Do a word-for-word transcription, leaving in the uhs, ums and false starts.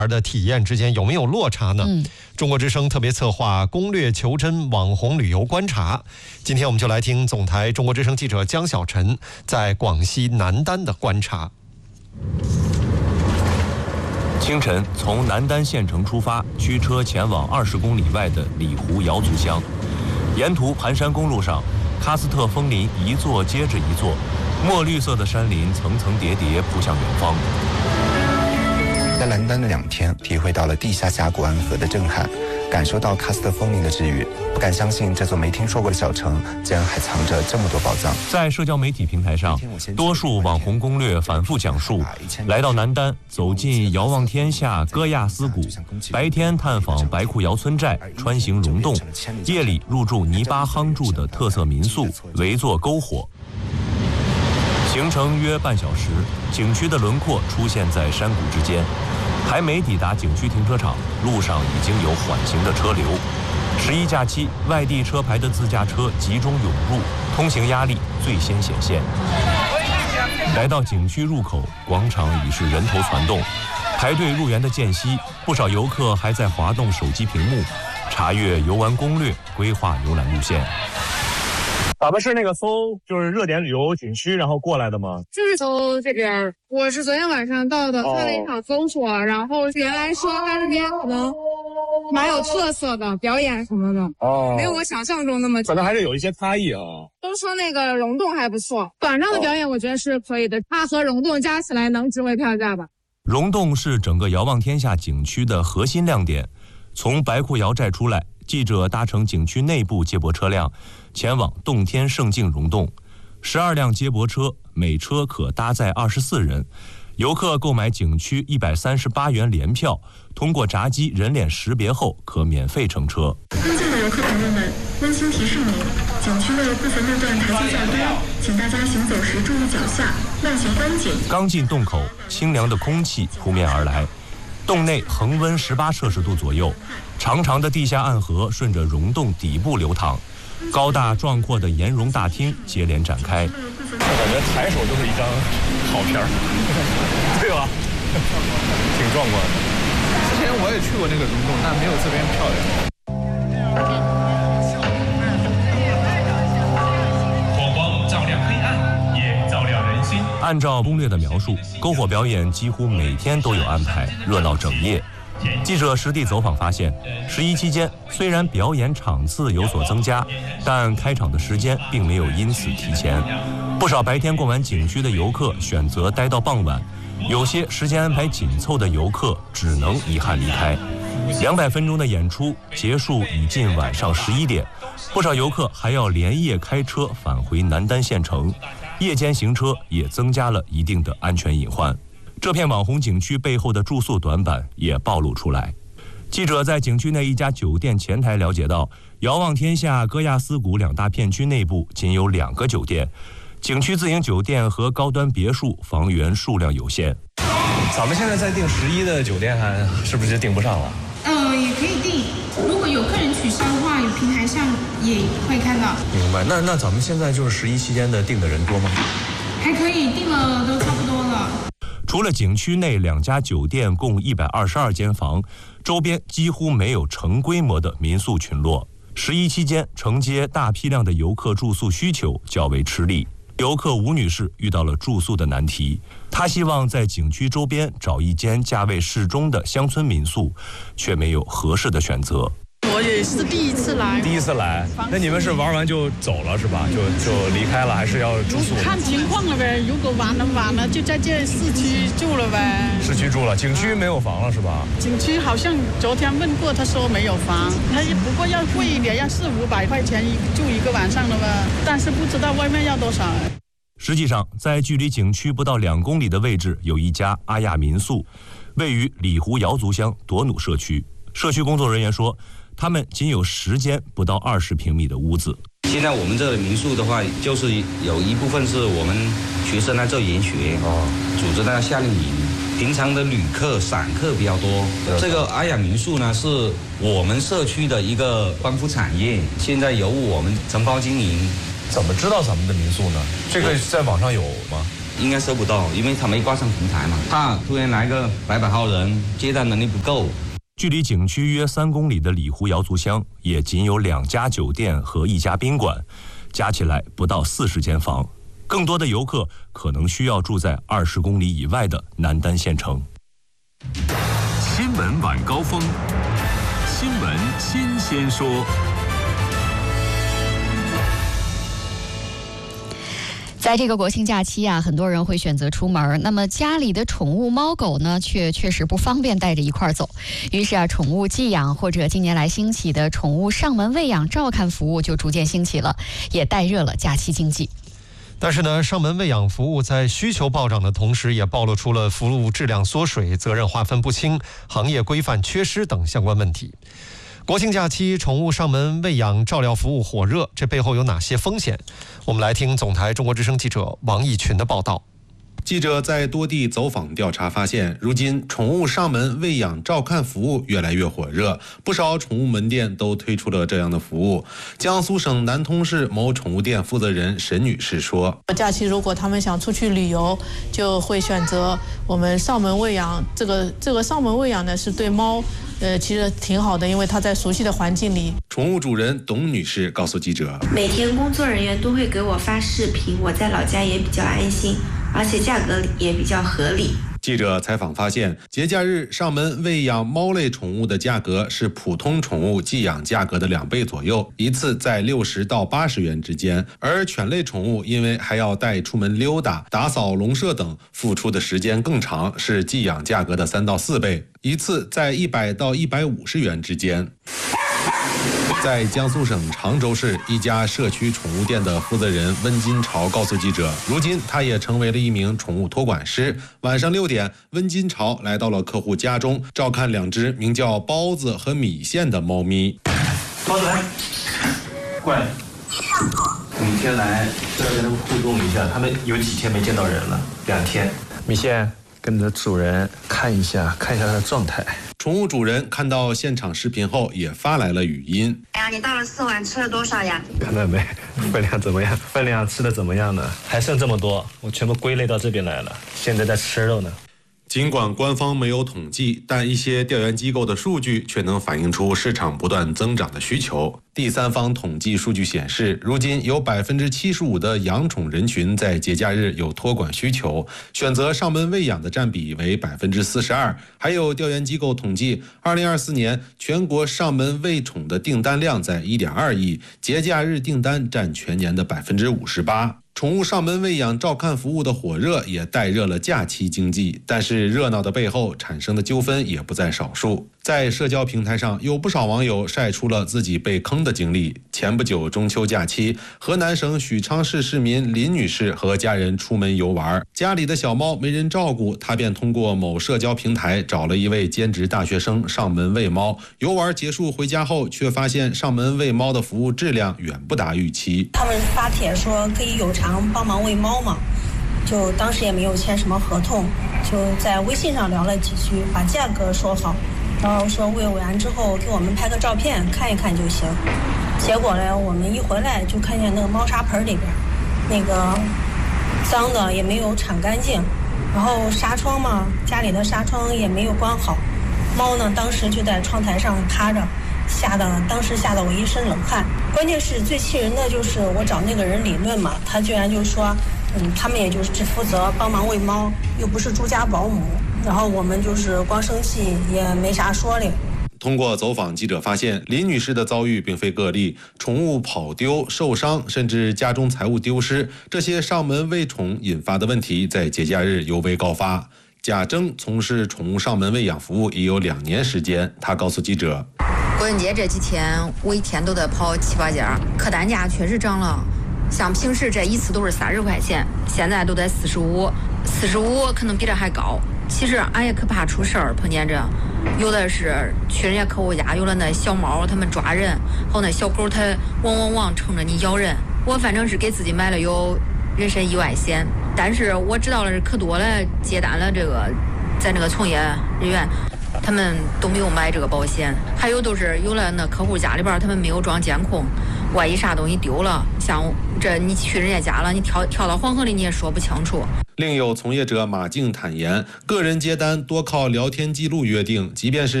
的体验之间有没有落差呢？ 嗯， 中国之声特别策划攻略求真网红旅游观察，今天我们就来听总台中国之声记者江小晨在广西南丹的观察。 清晨从南丹县城出发，驱车前往二十公里外的里湖瑶族乡。沿途盘山公路上，喀斯特枫林一座接着一座，墨绿色的山林层层叠叠铺向远方。 在南丹的两天，体会到了地下峡谷安河的震撼，感受到喀斯特枫林的治愈，不敢相信这座没听说过的小城竟然还藏着这么多宝藏。 在社交媒体平台上，多数网红攻略反复讲述，来到南丹，走进遥望天下戈亚斯谷，白天探访白库瑶村寨，穿行溶洞，夜里入住泥巴夯筑的特色民宿，围坐篝火。行程约半小时，景区的轮廓出现在山谷之间，还没抵达景区停车场，路上已经有缓行的车流。十一假期，外地车牌的自驾车集中涌入，通行压力最先显现。来到景区入口，广场已是人头攒动，排队入园的间隙，不少游客还在滑动手机屏幕，查阅游玩攻略，规划游览路线。 咱们是那个搜就是热点旅游景区，然后过来的吗？ 就是搜这边，我是昨天晚上到的，做了一场搜索，哦、然后原来说他这边可能蛮有特色的表演什么的，哦，没有我想象中那么， 可能还是有一些差异啊。 都说那个溶洞还不错，晚上的表演我觉得是可以的，它和溶洞加起来能值回票价吧。 溶洞是整个遥望天下景区的核心亮点，从白库瑶寨出来，记者搭乘景区内部接驳车辆前往洞天胜境溶洞，十二辆接驳车，每车可搭载二十四人。游客购买景区一百三十八元联票，通过闸机人脸识别后可免费乘车。 尊敬的游客朋友们，温馨提示您，景区的部分路段台阶较低，请大家行走时注意脚下，慢行观景。 刚进洞口，清凉的空气扑面而来，洞内恒温十八摄氏度左右，长长的地下暗河顺着溶洞底部流淌，高大壮阔的岩溶大厅接连展开。 我感觉抬手就是一张好片儿，对吧？挺壮观的。 之前我也去过那个溶洞，但没有这边漂亮。 火光照亮黑暗，也照亮人心。 按照攻略的描述，篝火表演几乎每天都有安排，热闹整夜。记者实地走访发现，十一期间虽然表演场次有所增加，但开场的时间并没有因此提前。不少白天逛完景区的游客选择待到傍晚，有些时间安排紧凑的游客只能遗憾离开。两百分钟的演出结束已近晚上十一点，不少游客还要连夜开车返回南丹县城，夜间行车也增加了一定的安全隐患。这片网红景区背后的住宿短板也暴露出来。记者在景区内一家酒店前台了解到，遥望天下戈亚斯谷两大片区内部仅有两个酒店，景区自营酒店和高端别墅房源数量有限。 咱们现在在订十一的酒店，还是不是就订不上了？ 呃，也可以订，如果有客人取消的话，有平台上也会看到。 明白。那那咱们现在就是十一期间的订的人多吗？ 还可以，订了都差不多了。 除了景区内两家酒店共一百二十二间房，周边几乎没有成规模的民宿群落。十一期间承接大批量的游客住宿需求较为吃力。游客吴女士遇到了住宿的难题，她希望在景区周边找一间价位适中的乡村民宿，却没有合适的选择。 我也是第一次来， 第一次来，那你们是玩完就走了是吧？就就离开了，还是要住宿？ 看情况了呗，如果玩了晚了，就在这市区住了呗。 市区住了，景区没有房了是吧？ 景区好像昨天问过，他说没有房，他不过要贵一点，要四五百块钱一住一个晚上了吧？但是不知道外面要多少。 实际上，在距离景区不到两公里的位置，有一家阿亚民宿，位于里湖瑶族乡朵努社区。社区工作人员说，他们仅有十间不到二十平米的屋子。 现在我们这里民宿的话，就是有一部分是我们学生在做研学，哦，组织的夏令营。平常的旅客、散客比较多。这个阿雅民宿呢，是我们社区的一个光伏产业，现在由我们承包经营。 怎么知道咱们的民宿呢？这个在网上有吗？ 应该收不到，因为他没挂上平台嘛。怕突然来个百百号人，接待能力不够。 距离景区约三公里的里湖瑶族乡，也仅有两家酒店和一家宾馆，加起来不到四十间房。更多的游客可能需要住在二十公里以外的南丹县城。 新闻晚高峰，新闻新鲜说。 在这个国庆假期啊，很多人会选择出门，那么家里的宠物猫狗呢，却确实不方便带着一块儿走。于是啊，宠物寄养或者近年来兴起的宠物上门喂养照看服务就逐渐兴起了，也带热了假期经济。 但是呢，上门喂养服务在需求暴涨的同时，也暴露出了服务质量缩水、责任划分不清、行业规范缺失等相关问题。国庆假期，宠物上门喂养照料服务火热，这背后有哪些风险？我们来听总台中国之声记者王义群的报道。 记者在多地走访调查发现，如今宠物上门喂养照看服务越来越火热，不少宠物门店都推出了这样的服务。江苏省南通市某宠物店负责人沈女士说：“ 假期如果他们想出去旅游，就会选择我们上门喂养。这个这个上门喂养呢，是对猫，呃，其实挺好的，因为它在熟悉的环境里。” 宠物主人董女士告诉记者：“ 每天工作人员都会给我发视频，我在老家也比较安心。”而且价格也比较合理。 记者采访发现，节假日上门喂养猫类宠物的价格是普通宠物寄养价格的两倍左右，一次在六十到八十元之间。而犬类宠物因为还要带出门溜达、打扫笼舍等，付出的时间更长，是寄养价格的三到四倍，一次在一百到一百五十元之间。在江苏省常州市一家社区宠物店的负责人温金朝告诉记者，如今他也成为了一名宠物托管师。晚上六点，温金朝来到了客户家中，照看两只名叫包子和米线的猫咪。 包子来，过来。每天来都要跟他们互动一下，他们有几天没见到人了？两天。米线，跟着主人看一下，看一下他的状态。 宠物主人看到现场视频后，也发来了语音。 哎呀，你倒了四碗，吃了多少呀？ 看到没？分量怎么样？分量吃的怎么样呢？还剩这么多，我全部归类到这边来了。现在在吃肉呢。 尽管官方没有统计，但一些调研机构的数据却能反映出市场不断增长的需求。第三方统计数据显示，如今有百分之七十五的养宠人群在节假日有托管需求，选择上门喂养的占比为百分之四十二。还有调研机构统计，二零二四年全国上门喂宠的订单量在一点二亿，节假日订单占全年的百分之五十八。宠物上门喂养照看服务的火热也带热了假期经济，但是热闹的背后产生的纠纷也不在少数。在社交平台上，有不少网友晒出了自己被坑的经历。前不久中秋假期，河南省许昌市市民林女士和家人出门游玩，家里的小猫没人照顾，她便通过某社交平台找了一位兼职大学生上门喂猫。游玩结束回家后，却发现上门喂猫的服务质量远不达预期。 他们发帖说可以有偿帮忙喂猫嘛，就当时也没有签什么合同，就在微信上聊了几句，把价格说好，然后说喂完之后给我们拍个照片看一看就行。结果呢，我们一回来就看见那个猫砂盆里边那个脏的也没有铲干净，然后纱窗嘛，家里的纱窗也没有关好，猫呢当时就在窗台上趴着，吓得当时吓得我一身冷汗。关键是最气人的就是我找那个人理论嘛，他居然就说嗯，他们也就是只负责帮忙喂猫，又不是住家保姆，然后我们就是光生气也没啥说的。 通过走访，记者发现林女士的遭遇并非个例，宠物跑丢、受伤，甚至家中财物丢失，这些上门喂宠引发的问题在节假日尤为高发。贾征从事宠物上门喂养服务已有两年时间，他告诉记者， 国庆节这几天我一天都得跑七八家，客单价确实涨了，像平时这一次都是三十块钱，现在都得四十五，四十五可能比这还高。其实俺也可怕出事儿，碰见这有的是去人家客户家，有了那小猫他们抓人，后那小狗它汪汪汪冲着你咬人。我反正是给自己买了有人身意外险，但是我知道了可多了，接单了这个在那个从业人员他们都没有买这个保险，还有都是有了那客户家里边他们没有装监控，万一啥东西丢了，像这你去人家家了，你跳跳到黄河里你也说不清楚。 另有从业者马静坦言，个人接单多靠聊天记录约定，即便是